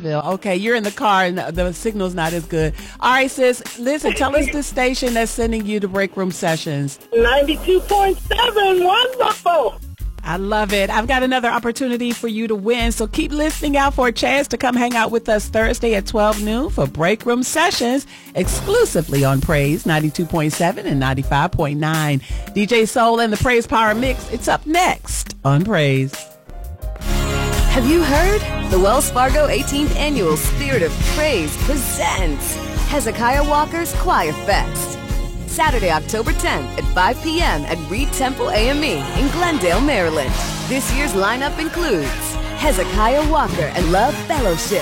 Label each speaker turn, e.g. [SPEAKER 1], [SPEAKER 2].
[SPEAKER 1] Knoxville. Okay, you're in the car and the signal's not as good. All right, sis. Listen, tell us the station that's sending you to Break Room Sessions.
[SPEAKER 2] 92.7. Wonderful.
[SPEAKER 1] I love it. I've got another opportunity for you to win, so keep listening out for a chance to come hang out with us Thursday at 12 noon for Break Room Sessions, exclusively on Praise 92.7 and 95.9. DJ Soul and the Praise Power Mix, it's up next on Praise.
[SPEAKER 3] Have you heard? The Wells Fargo 18th Annual Spirit of Praise presents Hezekiah Walker's Choir Fest. Saturday, October 10th at 5 p.m. at Reed Temple AME in Glendale, Maryland. This year's lineup includes Hezekiah Walker and Love Fellowship,